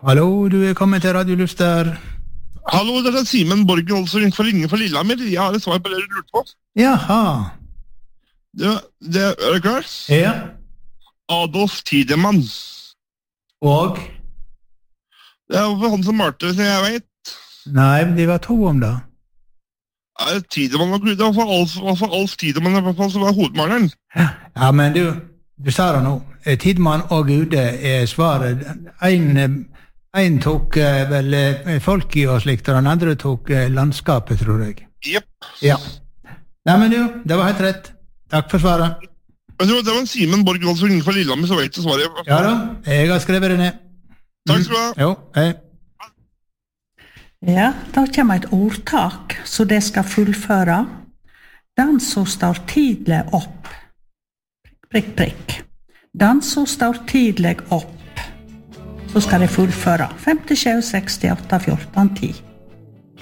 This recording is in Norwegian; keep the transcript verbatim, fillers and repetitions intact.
Hallo, du er kommet til Radio Luster. Hallo, det er Simen Borgen Olsen for Ringe for Lillehammer. Jeg har et svar på det du lurte på. Jaha. Det, det, er du klar? Ja. Adolf Tidemann. Og? Det er jo han som malte det, jeg vet. Nei, de var to om det. Ja, Tidemann var det var for Alf, for Alf Tidemann i hvert fall, som var hovedmaleren. Ja, men du, du sa det nå. Tidemann og Gude er svaret. En, en tok eh, vel eh, folk i og slikt, og den andre tok eh, landskapet, tror jeg. Jepp. Ja. Nei, men du, det var helt rett. Takk for svaret. Jeg tror det var en Simen Borgen Olsen for Ringe for Lillehammer, så vet du svaret. Ja da, jeg har skrevet det ned. Takk skal du ha. Jo, hei. Ja, da kommer et ordtak, så det skal fullføre. Den som står tidlig opp. Prikk, prikk. Den som står tidlig opp. Så skal det fullføre. femtisju, sekstiåtte, fjorten, ti.